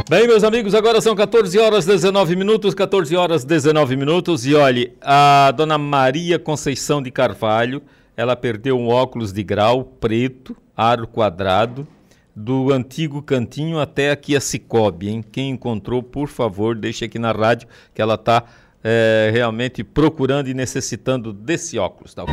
Bem, meus amigos, agora são 14 horas 19 minutos, 14 horas 19 minutos, e olhe, a dona Maria Conceição de Carvalho, ela perdeu um óculos de grau preto, aro quadrado, do antigo cantinho até aqui a Cicobi, hein? Quem encontrou, por favor, deixe aqui na rádio, que ela está realmente procurando e necessitando desse óculos, tá ok?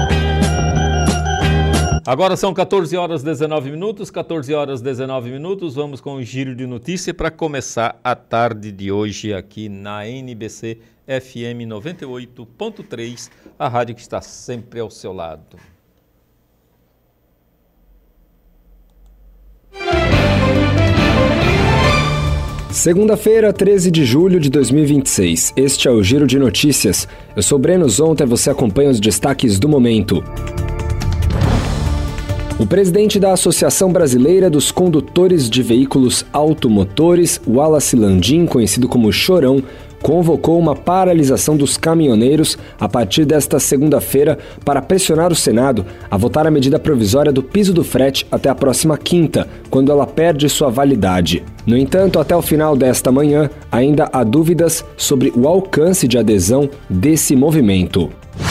Agora são 14 horas 19 minutos, 14 horas 19 minutos, vamos com o giro de notícia para começar a tarde de hoje aqui na NBC FM 98.3, a rádio que está sempre ao seu lado. Segunda-feira, 13 de julho de 2026. Este é o Giro de Notícias. Eu sou Breno Zonta e você acompanha os destaques do momento. O presidente da Associação Brasileira dos Condutores de Veículos Automotores, Wallace Landim, conhecido como Chorão, convocou uma paralisação dos caminhoneiros a partir desta segunda-feira para pressionar o Senado a votar a medida provisória do piso do frete até a próxima quinta, quando ela perde sua validade. No entanto, até o final desta manhã, ainda há dúvidas sobre o alcance de adesão desse movimento.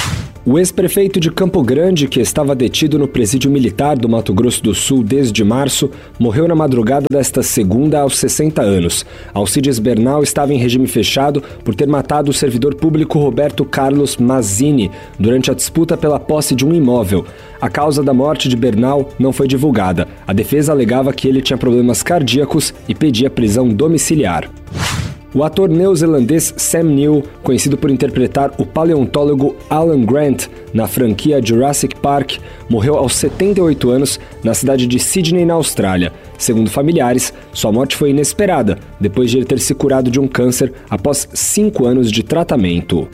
O ex-prefeito de Campo Grande, que estava detido no presídio militar do Mato Grosso do Sul desde março, morreu na madrugada desta segunda aos 60 anos. Alcides Bernal estava em regime fechado por ter matado o servidor público Roberto Carlos Mazzini durante a disputa pela posse de um imóvel. A causa da morte de Bernal não foi divulgada. A defesa alegava que ele tinha problemas cardíacos e pedia prisão domiciliar. O ator neozelandês Sam Neill, conhecido por interpretar o paleontólogo Alan Grant na franquia Jurassic Park, morreu aos 78 anos na cidade de Sydney, na Austrália. Segundo familiares, sua morte foi inesperada, depois de ele ter se curado de um câncer após 5 anos de tratamento.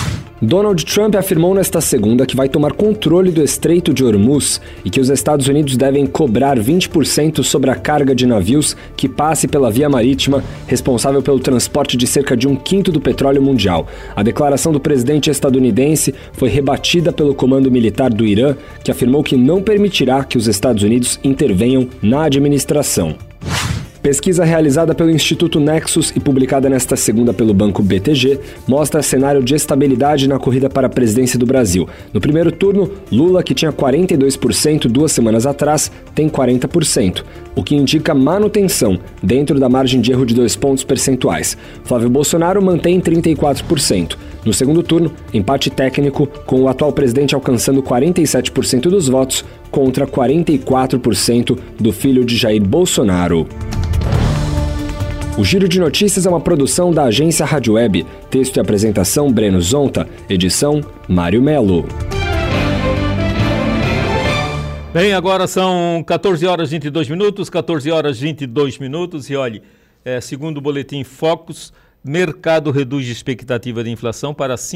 Donald Trump afirmou nesta segunda que vai tomar controle do Estreito de Hormuz e que os Estados Unidos devem cobrar 20% sobre a carga de navios que passe pela via marítima, responsável pelo transporte de cerca de 1/5 do petróleo mundial. A declaração do presidente estadunidense foi rebatida pelo comando militar do Irã, que afirmou que não permitirá que os Estados Unidos intervenham na administração. Pesquisa realizada pelo Instituto Nexus e publicada nesta segunda pelo Banco BTG mostra cenário de estabilidade na corrida para a presidência do Brasil. No primeiro turno, Lula, que tinha 42% 2 semanas atrás, tem 40%, o que indica manutenção dentro da margem de erro de 2 pontos percentuais. Flávio Bolsonaro mantém 34%. No segundo turno, empate técnico, com o atual presidente alcançando 47% dos votos contra 44% do filho de Jair Bolsonaro. O Giro de Notícias é uma produção da agência Rádio Web. Texto e apresentação Breno Zonta. Edição Mário Melo. Bem, agora são 14 horas 22 minutos, 14 horas 22 minutos. E olhe, segundo o boletim Focus, mercado reduz expectativa de inflação para